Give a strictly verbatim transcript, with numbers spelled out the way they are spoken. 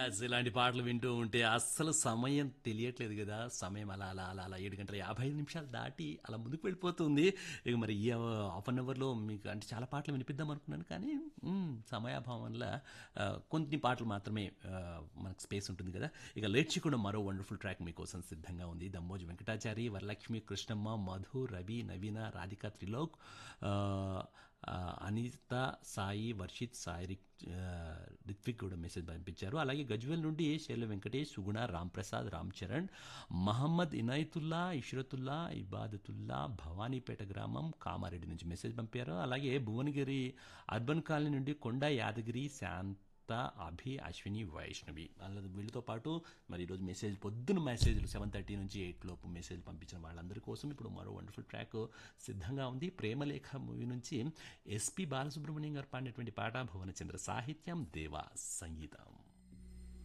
As ఇలాంటి పాటలు వింటూ ఉంటే అస్సలు సమయం తెలియట్లేదు కదా. సమయం అలా అలా అలా అలా ఏడు గంటల యాభై ఐదు నిమిషాలు దాటి అలా ముందుకు వెళ్ళిపోతుంది. ఇక మరి ఈ హాఫ్ అన్ అవర్లో మీకు అంటే చాలా పాటలు వినిపిద్దాం అనుకున్నాను, కానీ మ్, సమయాభావం వల్ల ఆ, కొన్ని పాటలు మాత్రమే ఆ, మనకు స్పేస్ ఉంటుంది కదా. ఇక లేచి కూడా మరో వండర్ఫుల్ ట్రాక్ మీకోసం సిద్ధంగా ఉంది. దమ్మోజు వెంకటాచారి, వరలక్ష్మి, కృష్ణమ్మ, మధు, రవి, నవీన, రాధిక, త్రిలోక్, ఆ, ఆ, అనిత, సాయి, వర్షిత్, సాయి రిక్- ఆ, రిత్విక్ కూడా మెసేజ్ పంపించారు. అలాగే గజ్వెల్ నుండి శైల వెంకటేష్, సుగుణ, రామ్ ప్రసాద్, రామ్ చరణ్, మహమ్మద్ ఇనాయతుల్లా, ఇష్రతుల్లా, ఇబాదతుల్లా, భవానీపేట గ్రామం కామారెడ్డి నుంచి మెసేజ్ పంపారు. అలాగే భువనగిరి అర్బన్ కాలనీ నుండి కొండ యాదగిరి, శాంత, అభి, అశ్విని, వైష్ణవి వాళ్ళ వీళ్ళతో పాటు మరి ఈరోజు మెసేజ్ పొద్దున మెసేజ్లు సెవెన్ థర్టీ నుంచి ఎయిట్ లోపు మెసేజ్ పంపించిన వాళ్ళందరి కోసం ఇప్పుడు మరో వండర్ఫుల్ ట్రాక్ సిద్ధంగా ఉంది. ప్రేమలేఖ మూవీ నుంచి ఎస్పి బాలసుబ్రహ్మణ్యం గారు పాడినటువంటి పాట, భువనచంద్ర సాహిత్యం, దేవా సంగీతం.